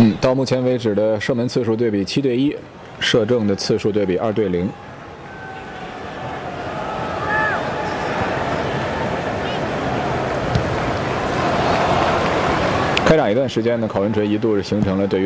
到目前为止的射门次数对比7对1，射正的次数对比2对0。开场一段时间呢，考文垂一度是形成了对于